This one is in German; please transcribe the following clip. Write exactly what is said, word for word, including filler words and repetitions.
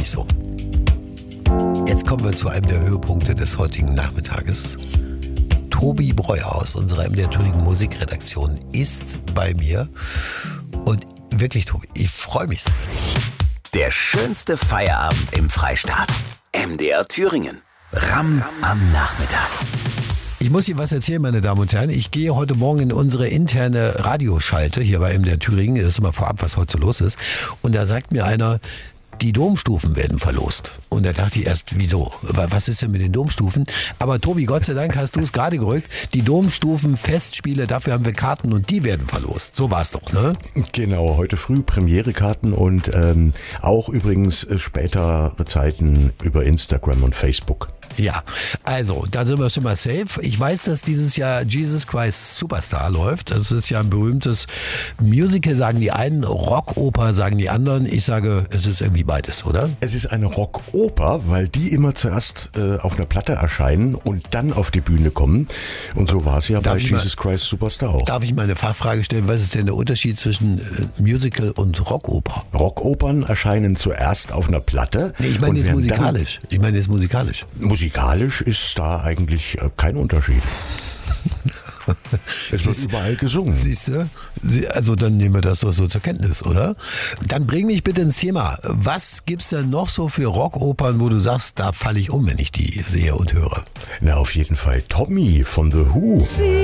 nicht so. Jetzt kommen wir zu einem der Höhepunkte des heutigen Nachmittages. Tobi Breuer aus unserer M D R Thüringen Musikredaktion ist bei mir. Und wirklich, Tobi, ich freue mich. Der schönste Feierabend im Freistaat. M D R Thüringen. Ram am Nachmittag. Ich muss Ihnen was erzählen, meine Damen und Herren. Ich gehe heute Morgen in unsere interne Radioschalte hier bei M D R Thüringen. Das ist immer vorab, was heute so los ist. Und da sagt mir einer, die Domstufen werden verlost. Und da dachte ich erst, wieso? Was ist denn mit den Domstufen? Aber Tobi, Gott sei Dank hast du es gerade gerückt. Die Domstufen-Festspiele, dafür haben wir Karten und die werden verlost. So war es doch, ne? Genau, heute früh Premierekarten und ähm, auch übrigens äh, spätere Zeiten über Instagram und Facebook. Ja, also, da sind wir schon mal safe. Ich weiß, dass dieses Jahr Jesus Christ Superstar läuft. Das ist ja ein berühmtes Musical, sagen die einen, Rockoper, sagen die anderen. Ich sage, es ist irgendwie beides, oder? Es ist eine Rockoper, weil die immer zuerst äh, auf einer Platte erscheinen und dann auf die Bühne kommen. Und so war es ja Darf bei Jesus mal, Christ Superstar auch. Darf ich mal eine Fachfrage stellen? Was ist denn der Unterschied zwischen äh, Musical und Rockoper? Rockopern erscheinen zuerst auf einer Platte. Nee, ich meine jetzt musikalisch. Ich meine jetzt musikalisch. Musikalisch ist da eigentlich kein Unterschied. Es wird überall gesungen. Siehst du? Also dann nehmen wir das doch so zur Kenntnis, oder? Dann bring mich bitte ins Thema. Was gibt's denn noch so für Rockopern, wo du sagst, da falle ich um, wenn ich die sehe und höre? Na, auf jeden Fall Tommy von The Who.